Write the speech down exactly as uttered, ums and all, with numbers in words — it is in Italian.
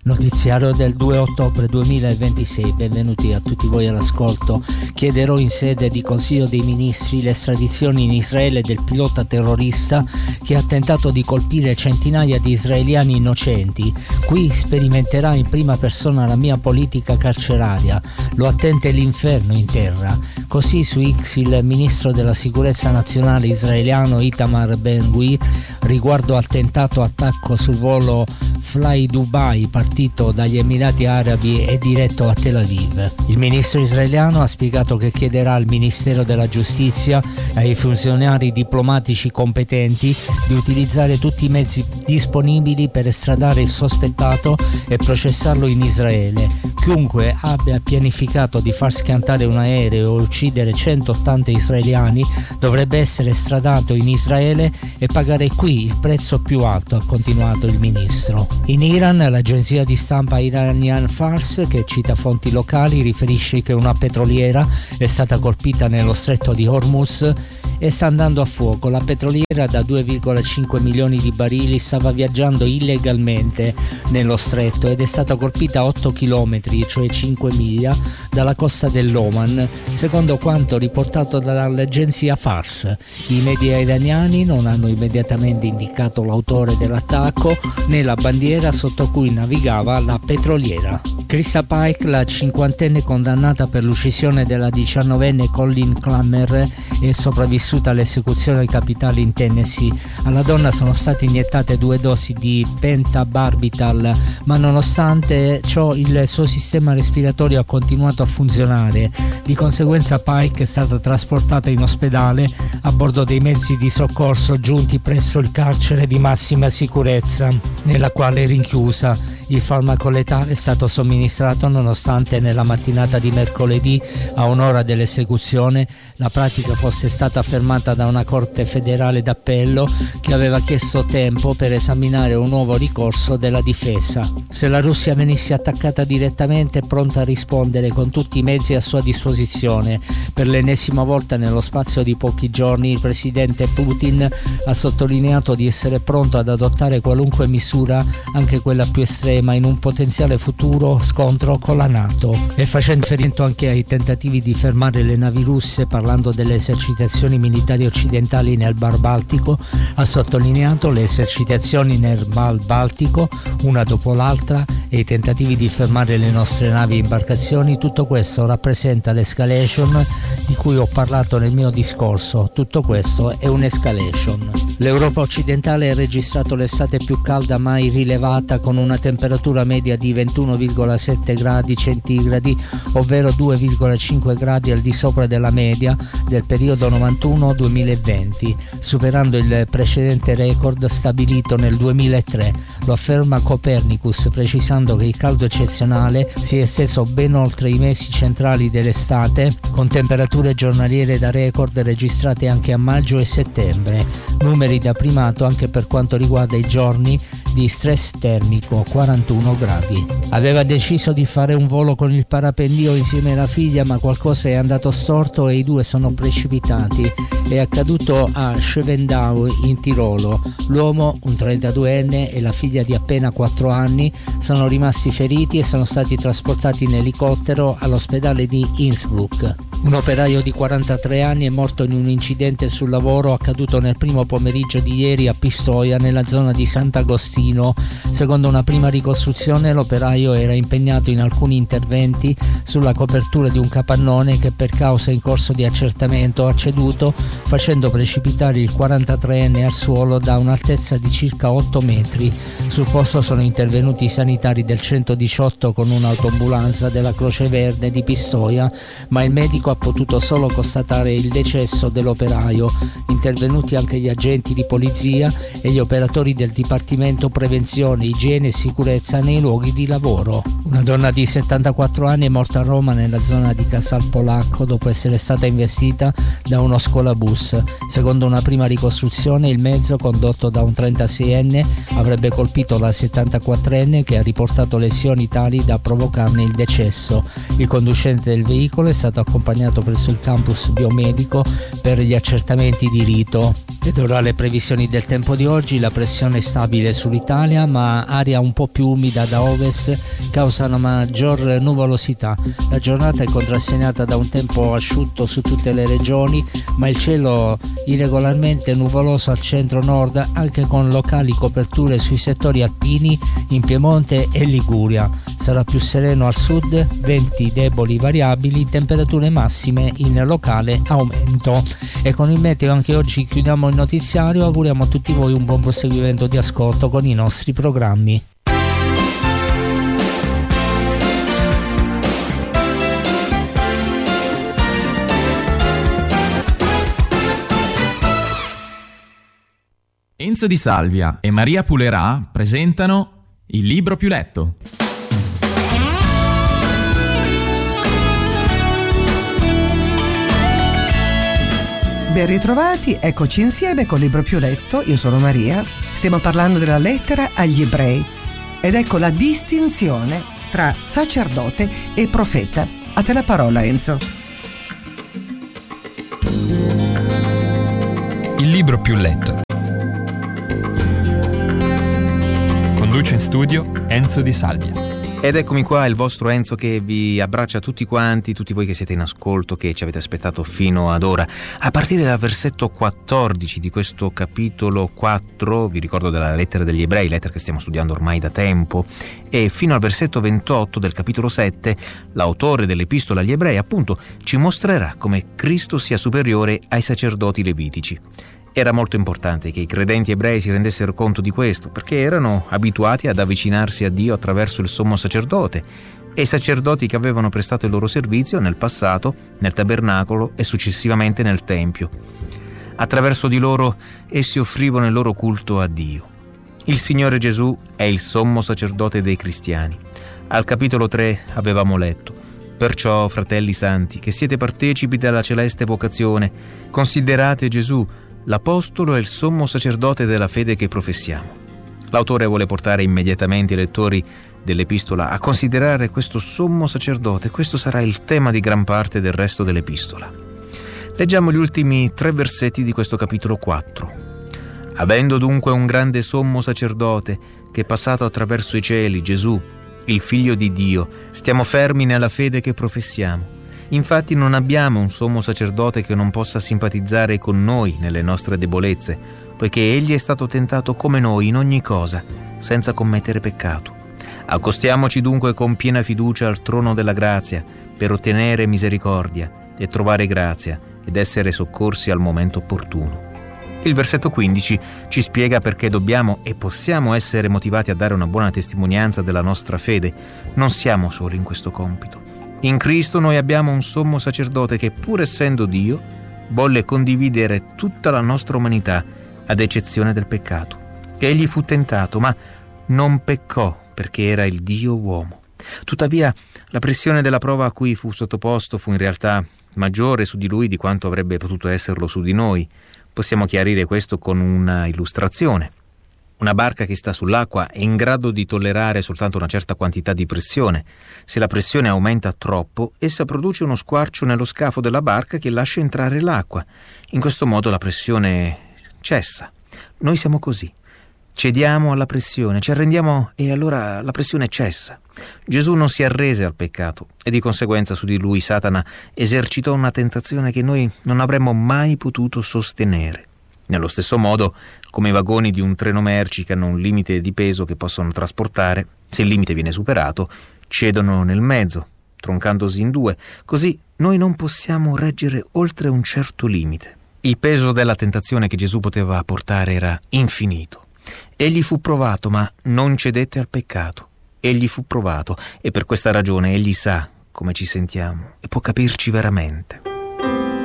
Notiziario del due ottobre duemilaventisei, benvenuti a tutti voi all'ascolto. Chiederò in sede di Consiglio dei Ministri l'estradizione in Israele del pilota terrorista che ha tentato di colpire centinaia di israeliani innocenti. Qui sperimenterà in prima persona la mia politica carceraria, lo attende l'inferno in terra. Così su X il ministro della sicurezza nazionale israeliano Itamar Ben-Gvir riguardo al tentato attacco sul volo Fly Dubai partito dagli Emirati Arabi e diretto a Tel Aviv. Il ministro israeliano ha spiegato che chiederà al Ministero della Giustizia e ai funzionari diplomatici competenti di utilizzare tutti i mezzi disponibili per estradare il sospettato e processarlo in Israele. Chiunque abbia pianificato di far schiantare un aereo o uccidere centottanta israeliani dovrebbe essere estradato in Israele e pagare qui il prezzo più alto, ha continuato il ministro. In Iran, l'agenzia di stampa Iranian Fars, che cita fonti locali, riferisce che una petroliera è stata colpita nello stretto di Hormuz e sta andando a fuoco. La petroliera da due virgola cinque milioni di barili stava viaggiando illegalmente nello stretto ed è stata colpita a otto chilometri, cioè cinque miglia, dalla costa dell'Oman, secondo quanto riportato dall'agenzia Fars. I media iraniani non hanno immediatamente indicato l'autore dell'attacco né la bandiera sotto cui navigava la petroliera. Krista Pike, la cinquantenne condannata per l'uccisione della diciannovenne Colleen Clammer, è sopravvissuta all'esecuzione capitale in Tennessee. Alla donna sono state iniettate due dosi di pentobarbital, ma nonostante ciò il suo sistema respiratorio ha continuato a funzionare. Di conseguenza Pike è stata trasportata in ospedale a bordo dei mezzi di soccorso giunti presso il carcere di massima sicurezza, nella quale è rinchiusa. Il farmaco letale è stato somministrato nonostante nella mattinata di mercoledì, a un'ora dell'esecuzione, la pratica fosse stata fermata da una corte federale d'appello che aveva chiesto tempo per esaminare un nuovo ricorso della difesa. Se la Russia venisse attaccata direttamente è pronta a rispondere con tutti i mezzi a sua disposizione. Per l'ennesima volta nello spazio di pochi giorni il presidente Putin ha sottolineato di essere pronto ad adottare qualunque misura, anche quella più estrema, in un potenziale futuro scontro con la NATO, e facendo riferimento anche ai tentativi di fermare le navi russe, parlando delle esercitazioni militari occidentali nel Mar Baltico, ha sottolineato le esercitazioni nel Mar Baltico una dopo l'altra e i tentativi di fermare le nostre navi e imbarcazioni. Tutto questo rappresenta l'escalation di cui ho parlato nel mio discorso. Tutto questo è un'escalation. L'Europa occidentale ha registrato l'estate più calda mai rilevata, con una temperatura media di ventuno virgola sette gradi centigradi, ovvero due virgola cinque gradi al di sopra della media del periodo novantuno duemilaventi, superando il precedente record stabilito nel duemilatré. Lo afferma Copernicus, precisando che il caldo eccezionale si è esteso ben oltre i mesi centrali dell'estate, con temperature giornaliere da record registrate anche a maggio e settembre, numeri da primato anche per quanto riguarda i giorni di stress termico, quarantuno gradi. Aveva deciso di fare un volo con il parapendio insieme alla figlia, ma qualcosa è andato storto e i due sono precipitati. È accaduto a Schwendau in Tirolo. L'uomo, un trentaduenne, e la figlia di appena quattro anni sono rimasti feriti e sono stati trasportati in elicottero all'ospedale di Innsbruck. Un operaio di quarantatré anni è morto in un incidente sul lavoro accaduto nel primo pomeriggio di ieri a Pistoia, nella zona di Sant'Agostino. Secondo una prima ricostruzione, l'operaio era impegnato in alcuni interventi sulla copertura di un capannone che, per causa in corso di accertamento, ha ceduto, facendo precipitare il quarantatreenne al suolo da un'altezza di circa otto metri. Sul posto sono intervenuti i sanitari del centodiciotto con un'autoambulanza della Croce Verde di Pistoia, ma il medico ha potuto solo constatare il decesso dell'operaio. Intervenuti anche gli agenti di polizia e gli operatori del Dipartimento Prevenzione, Igiene e Sicurezza nei luoghi di lavoro. Una donna di settantaquattro anni è morta a Roma, nella zona di Casal Polacco, dopo essere stata investita da uno scolabus. Secondo una prima ricostruzione, il mezzo, condotto da un trentaseienne, avrebbe colpito la settantaquattrenne, che ha riportato lesioni tali da provocarne il decesso. Il conducente del veicolo è stato accompagnato presso il campus biomedico per gli accertamenti di rito. Ed ora le previsioni del tempo di oggi: la pressione stabile sul Italia, ma aria un po' più umida da ovest causa una maggior nuvolosità. La giornata è contrassegnata da un tempo asciutto su tutte le regioni, ma il cielo irregolarmente nuvoloso al centro-nord, anche con locali coperture sui settori alpini in Piemonte e Liguria. Sarà più sereno al sud, venti deboli variabili, temperature massime in locale aumento. E con il meteo anche oggi chiudiamo il notiziario. Auguriamo a tutti voi un buon proseguimento di ascolto con i nostri programmi. Enzo Di Salvia e Maria Pulerà presentano Il libro più letto. Ben ritrovati, eccoci insieme col libro più letto. Io sono Maria, stiamo parlando della lettera agli ebrei ed ecco la distinzione tra sacerdote e profeta. A te la parola, Enzo. Il libro più letto. Conduce in studio Enzo Di Salvia. Ed eccomi qua, il vostro Enzo che vi abbraccia tutti quanti, tutti voi che siete in ascolto, che ci avete aspettato fino ad ora. A partire dal versetto quattordici di questo capitolo quattro, vi ricordo della lettera degli ebrei, lettera che stiamo studiando ormai da tempo, e fino al versetto ventotto del capitolo sette, l'autore dell'epistola agli ebrei appunto ci mostrerà come Cristo sia superiore ai sacerdoti levitici. Era molto importante che i credenti ebrei si rendessero conto di questo, perché erano abituati ad avvicinarsi a Dio attraverso il sommo sacerdote e i sacerdoti che avevano prestato il loro servizio nel passato, nel tabernacolo e successivamente nel tempio. Attraverso di loro essi offrivano il loro culto a Dio. Il Signore Gesù è il sommo sacerdote dei cristiani. Al capitolo tre avevamo letto: perciò, fratelli santi, che siete partecipi della celeste vocazione, considerate Gesù l'apostolo e il sommo sacerdote della fede che professiamo. L'autore vuole portare immediatamente i lettori dell'epistola a considerare questo sommo sacerdote. Questo sarà il tema di gran parte del resto dell'epistola. Leggiamo gli ultimi tre versetti di questo capitolo quattro. Avendo dunque un grande sommo sacerdote che è passato attraverso i cieli, Gesù, il Figlio di Dio, stiamo fermi nella fede che professiamo. Infatti non abbiamo un sommo sacerdote che non possa simpatizzare con noi nelle nostre debolezze, poiché egli è stato tentato come noi in ogni cosa, senza commettere peccato. Accostiamoci dunque con piena fiducia al trono della grazia, per ottenere misericordia e trovare grazia ed essere soccorsi al momento opportuno. Il versetto quindici ci spiega perché dobbiamo e possiamo essere motivati a dare una buona testimonianza della nostra fede. Non siamo soli in questo compito. In Cristo noi abbiamo un sommo sacerdote che, pur essendo Dio, volle condividere tutta la nostra umanità, ad eccezione del peccato. Egli fu tentato, ma non peccò, perché era il Dio uomo. Tuttavia, la pressione della prova a cui fu sottoposto fu in realtà maggiore su di lui di quanto avrebbe potuto esserlo su di noi. Possiamo chiarire questo con una illustrazione. Una barca che sta sull'acqua è in grado di tollerare soltanto una certa quantità di pressione. Se la pressione aumenta troppo, essa produce uno squarcio nello scafo della barca che lascia entrare l'acqua. In questo modo la pressione cessa. Noi siamo così. Cediamo alla pressione, ci arrendiamo e allora la pressione cessa. Gesù non si arrese al peccato e di conseguenza su di lui Satana esercitò una tentazione che noi non avremmo mai potuto sostenere. Nello stesso modo, come i vagoni di un treno merci che hanno un limite di peso che possono trasportare, se il limite viene superato, cedono nel mezzo, troncandosi in due. Così noi non possiamo reggere oltre un certo limite. Il peso della tentazione che Gesù poteva portare era infinito. Egli fu provato, ma non cedette al peccato. Egli fu provato e per questa ragione egli sa come ci sentiamo e può capirci veramente.